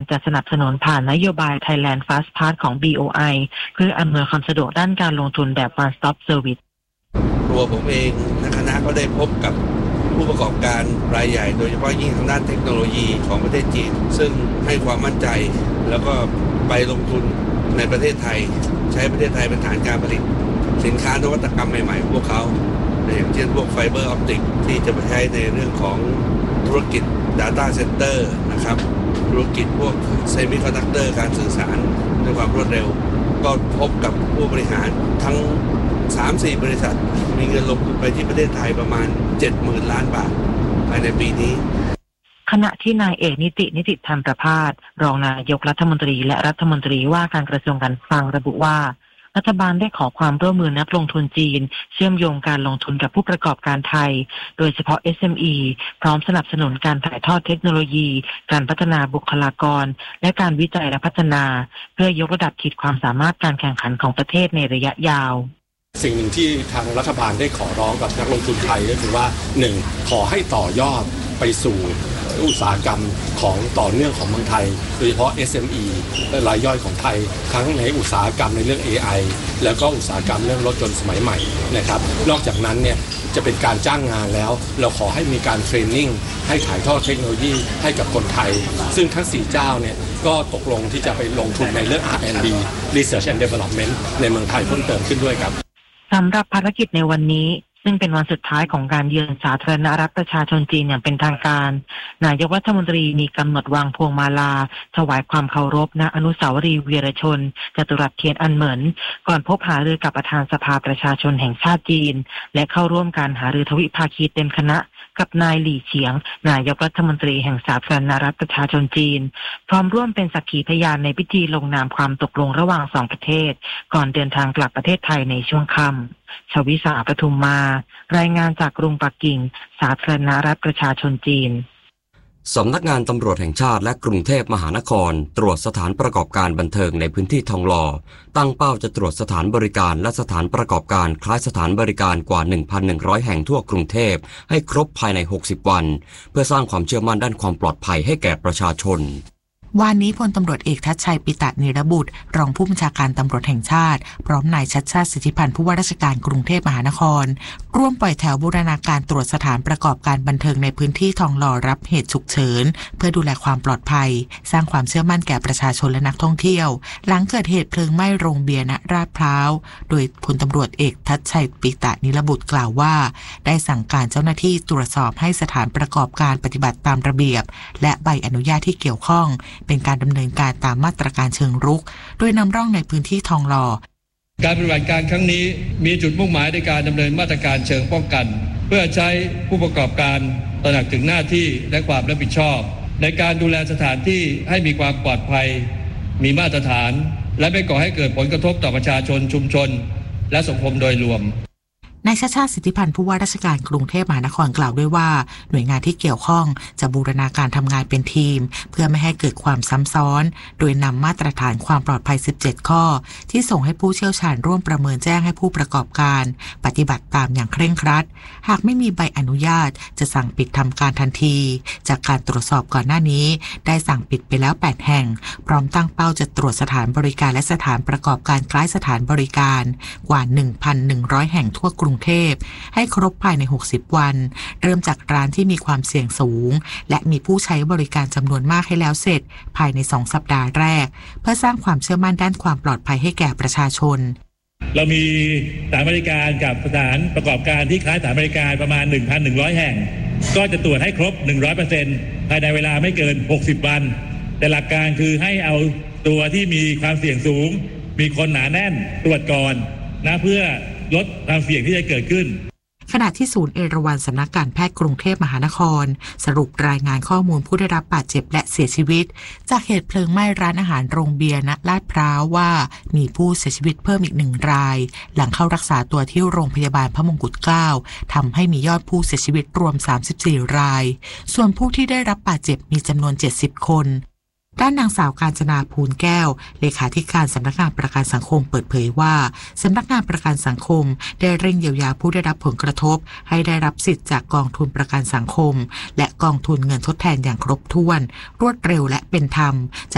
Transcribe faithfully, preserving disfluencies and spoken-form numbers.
จะสนับสนุนผ่านนโยบาย Thailand Fast Pass ของ บี โอ ไอ เพื่ออำนวยความสะดวกด้านการลงทุนแบบ One Stop Service ตัวผมเองและคณะก็ได้พบกับผู้ประกอบการรายใหญ่โดยเฉพาะยิ่งทางด้านเทคโนโลยีของประเทศจีนซึ่งให้ความมั่นใจแล้วก็ไปลงทุนในประเทศไทยใช้ประเทศไทยเป็นฐานการผลิตสินค้านวัตกรรมใหม่ๆพวกเขาอย่างเช่นพวกไฟเบอร์ออปติกที่จะไปใช้ในเรื่องของธุรกิจ Data Center นะครับธุรกิจพวกเซมิคอนดักเตอร์การสื่อสารด้วยความรวดเร็วก็พบกับผู้บริหารทั้ง สามสี่ บริษัทมีเงินลงทุนไปที่ประเทศไทยประมาณ เจ็ดหมื่น ล้านบาทภายในปีนี้ขณะที่นายเอกนิตินิติธรรมประภาสรองนายกรัฐมนตรีและรัฐมนตรีว่าการกระทรวงการคลังระบุว่ารัฐบาลได้ขอความร่วมมือนักลงทุนจีนเชื่อมโยงการลงทุนกับผู้ประกอบการไทยโดยเฉพาะ เอส เอ็ม อี พร้อมสนับสนุนการถ่ายทอดเทคโนโลยีการพัฒนาบุคลากรและการวิจัยและพัฒนาเพื่อยกระดับขีดความสามารถการแข่งขันของประเทศในระยะยาวสิ่งหนึ่งที่ทางรัฐบาลได้ขอร้องกับนักลงทุนไทยก็คือว่าหนึ่งขอให้ต่อยอดไปสู่อุตสาหกรรมของต่อเนื่องของเมืองไทยโดยเฉพาะ เอส เอ็ม อี และรายย่อยของไทยทั้งในอุตสาหกรรมในเรื่อง เอ ไอ แล้วก็อุตสาหกรรมเรื่องรถยนต์สมัยใหม่นะครับนอกจากนั้นเนี่ยจะเป็นการจ้างงานแล้วเราขอให้มีการเทรนนิ่งให้ถ่ายทอดเทคโนโลยีให้กับคนไทยซึ่งทั้งสี่เจ้าเนี่ยก็ตกลงที่จะไปลงทุนในเรื่อง อาร์ แอนด์ ดี Research and Development ในเมืองไทยเพิ่มเติมขึ้นด้วยครับสำหรับภารกิจในวันนี้ซึ่งเป็นวันสุดท้ายของการเยือนสาธารณรัฐประชาชนจีนอย่างเป็นทางการนายกรัฐมนตรีมีกำหนดวางพวงมาลาถวายความเคารพณอนุสาวรีย์วีรชนจตุรัสเทียนอันเหมินก่อนพบหารือกับประธานสภาประชาชนแห่งชาติจีนและเข้าร่วมการหารือทวิภาคีเต็มคณะกับนายหลี่เฉียงนายกรัฐมนตรีแห่งสาธารณรัฐประชาชนจีนพร้อมร่วมเป็นสักขีพยานในพิธีลงนามความตกลงระหว่างสองประเทศก่อนเดินทางกลับประเทศไทยในช่วงค่ำชวิสาปทุมมารายงานจากกรุงปักกิ่งสาธารณรัฐประชาชนจีนสำนักงานตำรวจแห่งชาติและกรุงเทพมหานครตรวจสถานประกอบการบันเทิงในพื้นที่ทองหล่อตั้งเป้าจะตรวจสถานบริการและสถานประกอบการคล้ายสถานบริการกว่า หนึ่งพันหนึ่งร้อย แห่งทั่วกรุงเทพให้ครบภายในหกสิบวันเพื่อสร้างความเชื่อมั่นด้านความปลอดภัยให้แก่ประชาชนวันนี้พลตำรวจเอกทัชชัยปิตะนิรบุตรรองผู้บัญชาการตำรวจแห่งชาติพร้อมนายชัชชาติสิทธิพันธ์ผู้ว่าราชการกรุงเทพมหานครร่วมปล่อยแถวบูรณาการตรวจสถานประกอบการบันเทิงในพื้นที่ทองหล่อรับเหตุฉุกเฉินเพื่อดูแลความปลอดภัยสร้างความเชื่อมั่นแก่ประชาชนและนักท่องเที่ยวหลังเกิดเหตุเพลิงไหม้โรงเบียร์ณลาดพร้าวโดยพลตำรวจเอกทัชชัยปิตะนิรบุตรกล่าวว่าได้สั่งการเจ้าหน้าที่ตรวจสอบให้สถานประกอบการปฏิบัติตามระเบียบและใบอนุญาตที่เกี่ยวข้องเป็นการดำเนินการตามมาตรการเชิงรุกโดยนำร่องในพื้นที่ทองหล่อการปฏิบัติการครั้งนี้มีจุดมุ่งหมายในการดำเนินมาตรการเชิงป้องกันเพื่อใช้ผู้ประกอบการตระหนักถึงหน้าที่และความรับผิดชอบในการดูแลสถานที่ให้มีความปลอดภัยมีมาตรฐานและไม่ก่อให้เกิดผลกระทบต่อประชาชนชุมชนและสังคมโดยรวมนายชัชชาติสิทธิพันธ์ผู้ว่าราชการกรุงเทพมหานครกล่าวด้วยว่าหน่วยงานที่เกี่ยวข้องจะบูรณาการทำงานเป็นทีมเพื่อไม่ให้เกิดความซ้ำซ้อนโดยนำมาตรฐานความปลอดภัยสิบเจ็ดข้อที่ส่งให้ผู้เชี่ยวชาญร่วมประเมินแจ้งให้ผู้ประกอบการปฏิบัติตามอย่างเคร่งครัดหากไม่มีใบอนุญาตจะสั่งปิดทำการทันทีจากการตรวจสอบก่อนหน้านี้ได้สั่งปิดไปแล้วแปดแห่งพร้อมตั้งเป้าจะตรวจสถานบริการและสถานประกอบการคล้ายสถานบริการกว่า หนึ่งพันหนึ่งร้อย แห่งทั่วกรุงเทพให้ครบภายในหกสิบวันเริ่มจากร้านที่มีความเสี่ยงสูงและมีผู้ใช้บริการจำนวนมากให้แล้วเสร็จภายในสองสัปดาห์แรกเพื่อสร้างความเชื่อมั่นด้านความปลอดภัยให้แก่ประชาชนเรามีสถานบริการกับสถานประกอบการที่คล้ายสถานบริการประมาณ หนึ่งพันหนึ่งร้อย แห่งก็จะตรวจให้ครบ หนึ่งร้อยเปอร์เซ็นต์ ภายในเวลาไม่เกินหกสิบวันแต่หลักการคือให้เอาตัวที่มีความเสี่ยงสูงมีคนหนาแน่นตรวจก่อนนะเพื่อลดความเสี่ยงที่จะเกิดขึ้นขณะที่ศูนย์เอราวัณสำนักการแพทย์กรุงเทพมหานครสรุปรายงานข้อมูลผู้ได้รับบาดเจ็บและเสียชีวิตจากเหตุเพลิงไหม้ร้านอาหารโรงเบียร์ณลาดพร้าวว่ามีผู้เสียชีวิตเพิ่มอีกหนึ่งรายหลังเข้ารักษาตัวที่โรงพยาบาลพระมงกุฎเกล้าทำให้มียอดผู้เสียชีวิตรวมสามสิบสี่รายส่วนผู้ที่ได้รับบาดเจ็บมีจำนวนเจ็ดสิบคนด้านนางสาวกาญจนาภูลแก้วเลขาธิการสำนักงานประกันสังคมเปิดเผยว่าสำนักงานประกันสังคมได้เร่งเยียวยาผู้ได้รับผลกระทบให้ได้รับสิทธิ์จากกองทุนประกันสังคมและกองทุนเงินทดแทนอย่างครบถ้วนรวดเร็วและเป็นธรรม